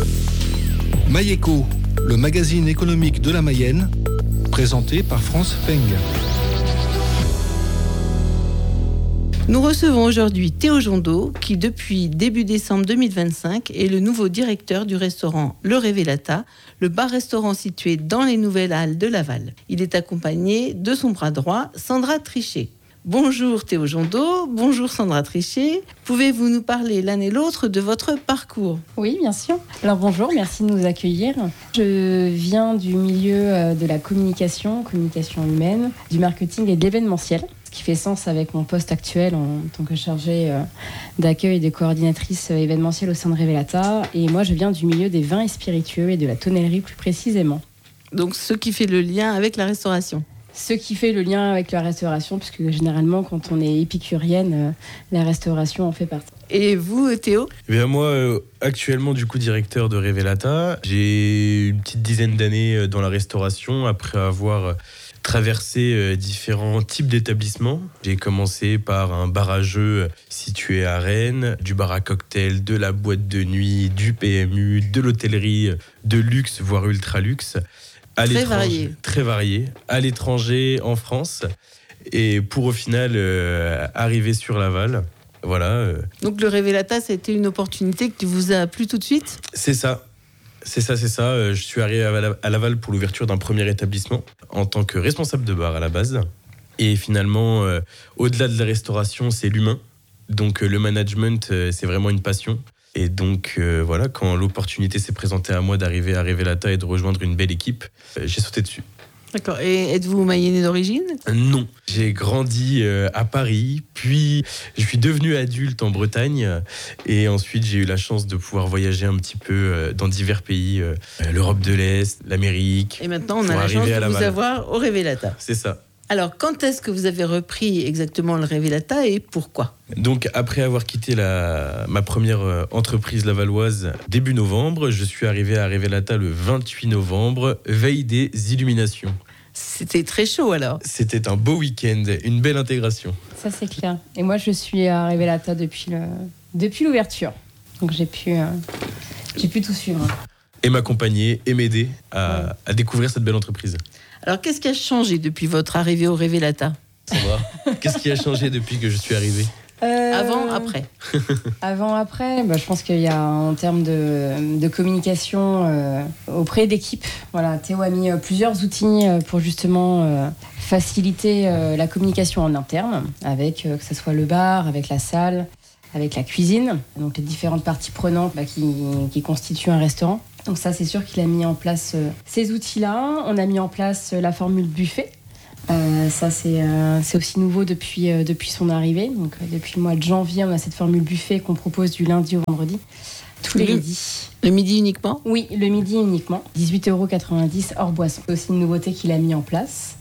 Maïeco, le magazine économique de la Mayenne, présenté par France Feng. Nous recevons aujourd'hui Théo Jondeau, qui depuis début décembre 2025 est le nouveau directeur du restaurant Le Révélata, le bar-restaurant situé dans les Nouvelles Halles de Laval. Il est accompagné de son bras droit, Sandra Trichet. Bonjour Théo Jondeau, bonjour Sandra Trichet. Pouvez-vous nous parler l'un et l'autre de votre parcours ? Oui, bien sûr. Alors bonjour, merci de nous accueillir. Je viens du milieu de la communication humaine, du marketing et de l'événementiel, ce qui fait sens avec mon poste actuel en tant que chargée d'accueil et de coordinatrice événementielle au sein de Révélata. Et moi, je viens du milieu des vins et spiritueux et de la tonnellerie plus précisément. Donc ce qui fait le lien avec la restauration. Ce qui fait le lien avec la restauration, puisque généralement, quand on est épicurienne, la restauration en fait partie. Et vous, Théo ? Eh bien, moi, actuellement, du coup, directeur de Révélata, j'ai une petite dizaine d'années dans la restauration, après avoir traversé différents types d'établissements. J'ai commencé par un bar à jeux situé à Rennes, du bar à cocktail, de la boîte de nuit, du PMU, de l'hôtellerie de luxe, voire ultra luxe. Très varié, à l'étranger, en France, et pour au final arriver sur Laval. Voilà. Donc le Révélata, ça a été une opportunité qui vous a plu tout de suite ? C'est ça. Je suis arrivé à Laval pour l'ouverture d'un premier établissement en tant que responsable de bar à la base. Et finalement, au-delà de la restauration, c'est l'humain. Donc le management, c'est vraiment une passion. Et donc voilà, quand l'opportunité s'est présentée à moi d'arriver à Révélata et de rejoindre une belle équipe, j'ai sauté dessus. D'accord. Et êtes-vous mayennais d'origine ? Non. J'ai grandi à Paris, puis je suis devenu adulte en Bretagne, et ensuite j'ai eu la chance de pouvoir voyager un petit peu dans divers pays, l'Europe de l'Est, l'Amérique. Et maintenant, on a la chance de vous avoir au Révélata. C'est ça. Alors, quand est-ce que vous avez repris exactement le Révélata et pourquoi ? Donc, après avoir quitté ma première entreprise lavalloise début novembre, je suis arrivé à Révélata le 28 novembre, veille des illuminations. C'était très chaud alors. C'était un beau week-end, une belle intégration. Ça, c'est clair. Et moi, je suis à Révélata depuis l'ouverture. Donc, j'ai pu tout suivre. Et m'accompagner et m'aider à découvrir cette belle entreprise. Alors, qu'est-ce qui a changé depuis votre arrivée au Révélata ? Sandra, qu'est-ce qui a changé depuis que je suis arrivé ? Avant, après. Avant, après, je pense qu'il y a en termes de communication auprès d'équipes. Voilà, Théo a mis plusieurs outils pour justement faciliter la communication en interne, avec que ce soit le bar, avec la salle, avec la cuisine, donc les différentes parties prenantes qui constituent un restaurant. Donc ça, c'est sûr qu'il a mis en place ces outils-là. On a mis en place la formule buffet. Ça, c'est aussi nouveau depuis son arrivée. Donc, depuis le mois de janvier, on a cette formule buffet qu'on propose du lundi au vendredi, tous les midis. Le midi uniquement ? Oui, le midi uniquement. 18,90 € hors boisson. C'est aussi une nouveauté qu'il a mis en place.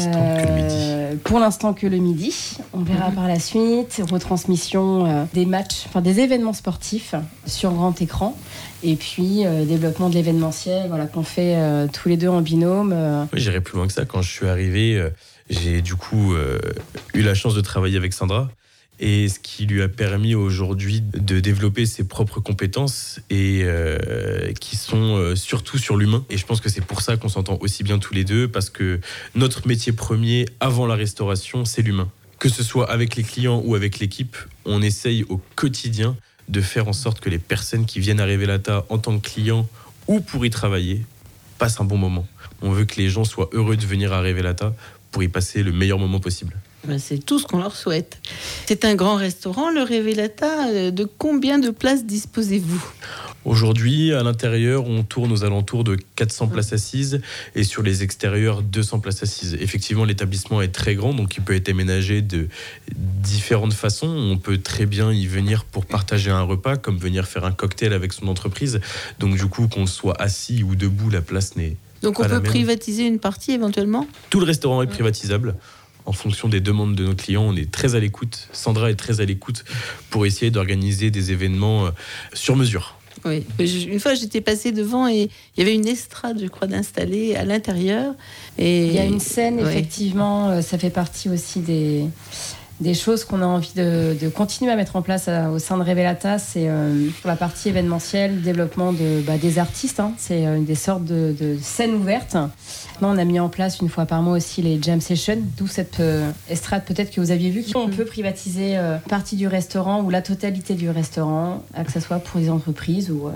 Pour l'instant que le midi. On verra par la suite. Retransmission des matchs, des événements sportifs sur grand écran. Et puis développement de l'événementiel qu'on fait tous les deux en binôme. Oui, j'irai plus loin que ça. Quand je suis arrivé, j'ai du coup eu la chance de travailler avec Sandra. Et ce qui lui a permis aujourd'hui de développer ses propres compétences et qui sont surtout sur l'humain. Et je pense que c'est pour ça qu'on s'entend aussi bien tous les deux, parce que notre métier premier avant la restauration, c'est l'humain. Que ce soit avec les clients ou avec l'équipe, on essaye au quotidien de faire en sorte que les personnes qui viennent à Révélata en tant que clients ou pour y travailler passent un bon moment. On veut que les gens soient heureux de venir à Révélata pour y passer le meilleur moment possible. C'est tout ce qu'on leur souhaite. C'est un grand restaurant, le Révélata. De combien de places disposez-vous ? Aujourd'hui, à l'intérieur, on tourne aux alentours de 400 places assises et sur les extérieurs, 200 places assises. Effectivement, l'établissement est très grand, donc il peut être aménagé de différentes façons. On peut très bien y venir pour partager un repas, comme venir faire un cocktail avec son entreprise. Donc du coup, qu'on soit assis ou debout, la place n'est Donc on peut privatiser une partie éventuellement ? Tout le restaurant est privatisable. En fonction des demandes de nos clients, on est très à l'écoute. Sandra est très à l'écoute pour essayer d'organiser des événements sur mesure. Oui, une fois j'étais passée devant et il y avait une estrade, je crois, d'installer à l'intérieur. Et il y a une scène, effectivement, ça fait partie aussi des choses qu'on a envie de continuer à mettre en place au sein de Revelata, c'est pour la partie événementielle, développement des artistes. C'est des sortes de scènes ouvertes. Maintenant, on a mis en place une fois par mois aussi les jam sessions, d'où cette estrade peut-être que vous aviez vu. On peut privatiser une partie du restaurant ou la totalité du restaurant, que ce soit pour des entreprises ou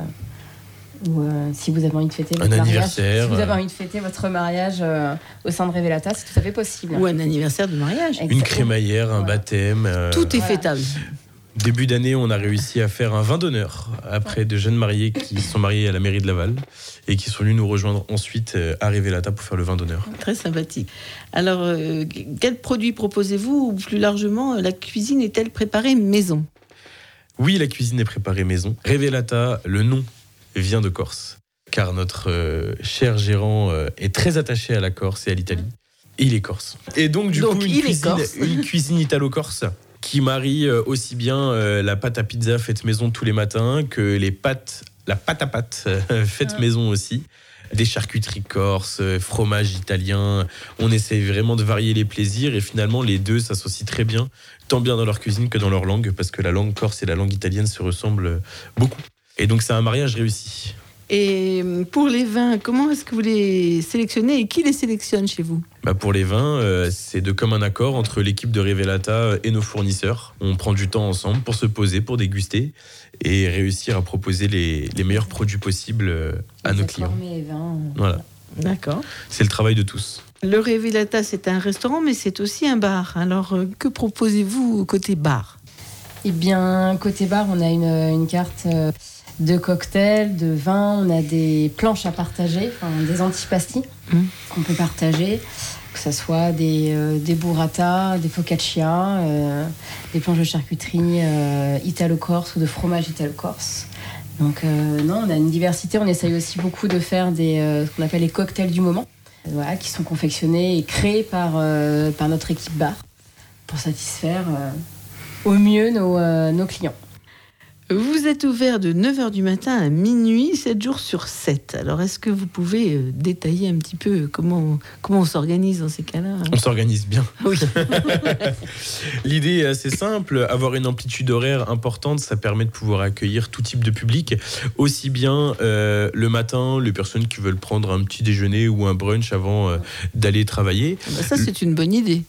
si vous avez envie de fêter votre anniversaire. Si vous avez envie de fêter votre mariage au sein de Revelata, c'est tout à fait possible. Ou un anniversaire de mariage. Exactement. Une crémaillère, un baptême. Tout est fêtable. Début d'année, on a réussi à faire un vin d'honneur après de jeunes mariés qui sont mariés à la mairie de Laval et qui sont venus nous rejoindre ensuite à Revelata pour faire le vin d'honneur. Très sympathique. Alors, quels produits proposez-vous ou plus largement, la cuisine est-elle préparée maison ? Oui, la cuisine est préparée maison. Revelata, le nom vient de Corse, car notre cher gérant est très attaché à la Corse et à l'Italie. Et il est corse. Et donc, du coup, une cuisine italo-corse qui marie aussi bien la pâte à pizza faite maison tous les matins que la pâte à pâte faite maison aussi. Des charcuteries corses, fromage italien. On essaie vraiment de varier les plaisirs et finalement, les deux s'associent très bien, tant bien dans leur cuisine que dans leur langue, parce que la langue corse et la langue italienne se ressemblent beaucoup. Et donc, c'est un mariage réussi. Et pour les vins, comment est-ce que vous les sélectionnez et qui les sélectionne chez vous ? Pour les vins, c'est de commun accord entre l'équipe de Revelata et nos fournisseurs. On prend du temps ensemble pour se poser, pour déguster et réussir à proposer les meilleurs produits possibles à nos clients. Les vins, voilà. D'accord. C'est le travail de tous. Le Revelata, c'est un restaurant, mais c'est aussi un bar. Alors, que proposez-vous côté bar ? Eh bien, côté bar, on a une carte de cocktails, de vins, on a des planches à partager, des antipasti qu'on peut partager, que ce soit des burrata, des focaccia, des planches de charcuterie italo-corse ou de fromage italo-corse. Donc non, on a une diversité, on essaye aussi beaucoup de faire ce qu'on appelle les cocktails du moment, qui sont confectionnés et créés par notre équipe bar pour satisfaire au mieux nos clients. Vous êtes ouvert de 9h du matin à minuit, 7 jours sur 7. Alors, est-ce que vous pouvez détailler un petit peu comment on s'organise dans ces cas-là ? On s'organise bien. Oui. L'idée est assez simple. Avoir une amplitude horaire importante, ça permet de pouvoir accueillir tout type de public. Aussi bien le matin, les personnes qui veulent prendre un petit déjeuner ou un brunch avant d'aller travailler. Ça, c'est une bonne idée.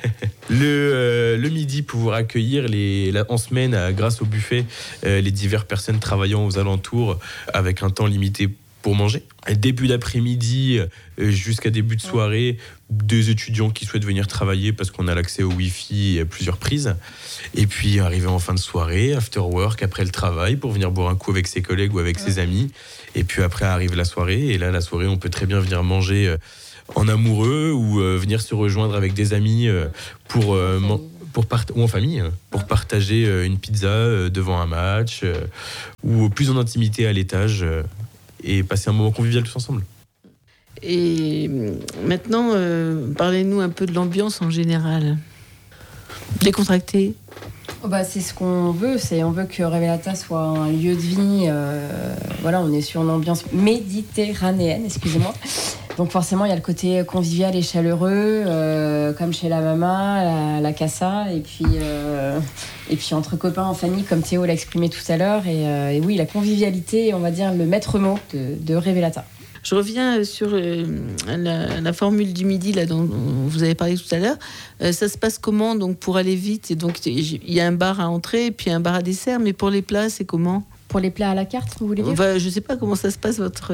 Le midi, pouvoir accueillir en semaine, grâce au buffet, les diverses personnes travaillant aux alentours avec un temps limité pour manger. Début d'après-midi jusqu'à début de soirée, des étudiants qui souhaitent venir travailler parce qu'on a l'accès au Wi-Fi et à plusieurs prises. Et puis arriver en fin de soirée, after work, après le travail, pour venir boire un coup avec ses collègues ou avec ses amis. Et puis après arrive la soirée. Et là, la soirée, on peut très bien venir manger en amoureux ou venir se rejoindre avec des amis ou en famille, pour partager une pizza devant un match ou plus en intimité à l'étage et passer un moment convivial tous ensemble. Et maintenant, parlez-nous un peu de l'ambiance en général. Décontracté. C'est ce qu'on veut, on veut que Revelata soit un lieu de vie. On est sur une ambiance méditerranéenne, excusez-moi. Donc forcément, il y a le côté convivial et chaleureux, comme chez la Mama, la Casa, et puis entre copains en famille, comme Théo l'a exprimé tout à l'heure. Et oui, la convivialité, on va dire le maître mot de Revelata. Je reviens sur la formule du midi là, dont vous avez parlé tout à l'heure. Ça se passe comment donc, pour aller vite ? Et donc, il y a un bar à entrée et puis un bar à dessert, mais pour les plats, c'est comment ? Pour les plats à la carte, vous voulez dire ? Je ne sais pas comment ça se passe, votre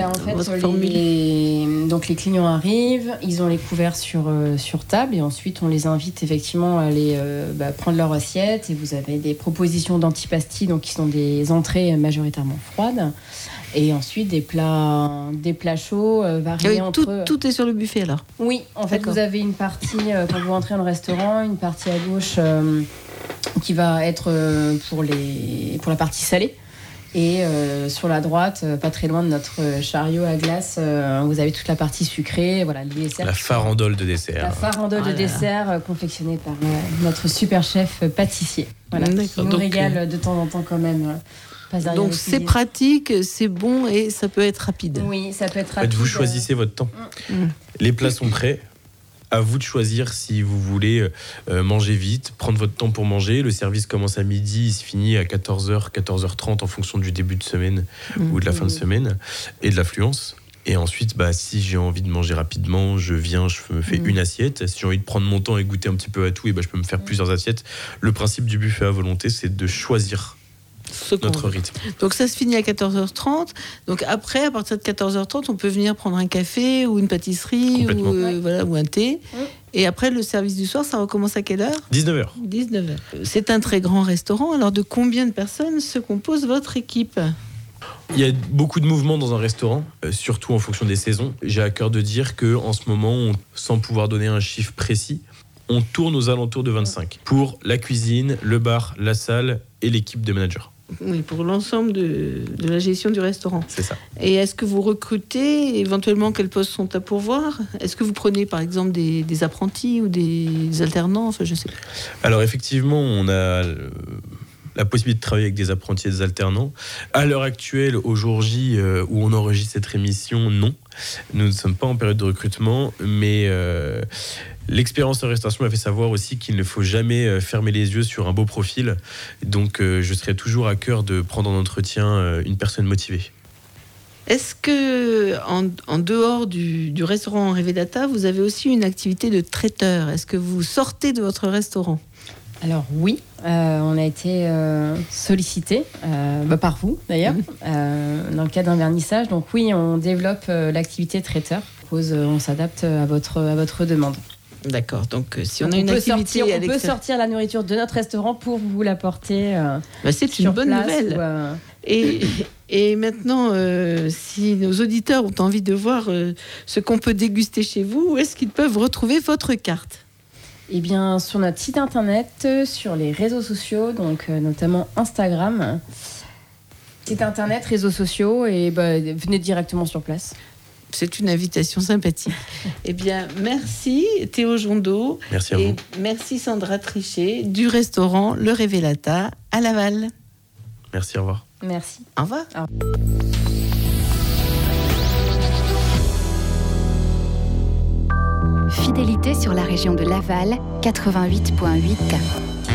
formule. Donc les clients arrivent, ils ont les couverts sur table et ensuite on les invite effectivement à aller prendre leur assiette. Et vous avez des propositions d'antipasti, donc qui sont des entrées majoritairement froides. Et ensuite des plats chauds variés entre... Tout est sur le buffet alors ? Oui, en fait vous avez une partie, quand vous rentrez dans le restaurant, une partie à gauche qui va être pour la partie salée. Et sur la droite, pas très loin de notre chariot à glace, vous avez toute la partie sucrée, les desserts. La farandole de dessert. La farandole de dessert confectionnée par notre super chef pâtissier. Qui nous régale de temps en temps quand même. Donc c'est pratique, c'est bon et ça peut être rapide. Oui, ça peut être rapide. Vous choisissez votre temps. Les plats sont prêts. À vous de choisir si vous voulez manger vite, prendre votre temps pour manger. Le service commence à midi, il se finit à 14h, 14h30 en fonction du début de semaine ou de la fin de semaine et de l'affluence. Et ensuite, si j'ai envie de manger rapidement, je viens, je me fais une assiette. Si j'ai envie de prendre mon temps et goûter un petit peu à tout, et je peux me faire plusieurs assiettes. Le principe du buffet à volonté, c'est de choisir notre rythme. Donc ça se finit à 14h30. Donc après, à partir de 14h30, on peut venir prendre un café ou une pâtisserie ou un thé. Et après, le service du soir, ça recommence à quelle heure ? 19h. 19h. C'est un très grand restaurant. Alors de combien de personnes se compose votre équipe ? Il y a beaucoup de mouvements dans un restaurant, surtout en fonction des saisons. J'ai à cœur de dire qu'en ce moment, sans pouvoir donner un chiffre précis, on tourne aux alentours de 25 pour la cuisine, le bar, la salle et l'équipe de managers. Oui, pour l'ensemble de la gestion du restaurant. C'est ça. Et est-ce que vous recrutez ? Éventuellement, quels postes sont à pourvoir ? Est-ce que vous prenez, par exemple, des apprentis ou des alternants ? Enfin, je sais pas. Alors, effectivement, on a la possibilité de travailler avec des apprentis et des alternants. À l'heure actuelle, au jour J, où on enregistre cette émission, non. Nous ne sommes pas en période de recrutement, mais l'expérience en restauration m'a fait savoir aussi qu'il ne faut jamais fermer les yeux sur un beau profil. Donc, je serai toujours à cœur de prendre en entretien une personne motivée. Est-ce que, en dehors du restaurant Revelata, vous avez aussi une activité de traiteur ? Est-ce que vous sortez de votre restaurant ? Alors oui, on a été sollicité, par vous d'ailleurs, dans le cadre d'un vernissage. Donc oui, on développe l'activité traiteur. On s'adapte à votre demande. D'accord, donc si on a une activité on peut sortir la nourriture de notre restaurant pour vous l'apporter c'est une bonne nouvelle. Et maintenant, si nos auditeurs ont envie de voir ce qu'on peut déguster chez vous, où est-ce qu'ils peuvent retrouver votre carte ? Eh bien, sur notre site internet, sur les réseaux sociaux, donc notamment Instagram. Site internet, réseaux sociaux, et venez directement sur place. C'est une invitation sympathique. Eh bien, merci Théo Jondeau. Merci à vous. Merci Sandra Trichet du restaurant Le Revelata à Laval. Merci, au revoir. Merci. Au revoir. Au revoir. Fidélité sur la région de Laval, 88.8.